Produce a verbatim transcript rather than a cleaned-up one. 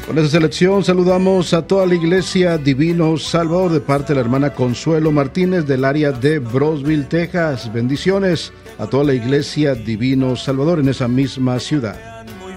Con esa selección saludamos a toda la Iglesia Divino Salvador de parte de la hermana Consuelo Martínez del área de Brosville, Texas. Bendiciones a toda la Iglesia Divino Salvador en esa misma ciudad.